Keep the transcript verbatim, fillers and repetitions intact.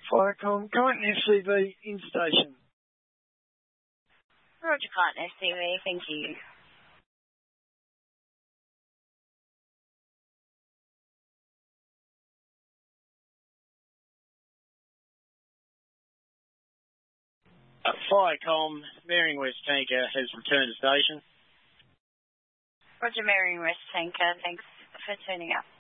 Firecom, Kyneton S C V in station. Roger, Kyneton S C V, thank you. Uh, Firecom, Mering West Tanker has returned to station. Roger, Mering West Tanker, thanks for turning up.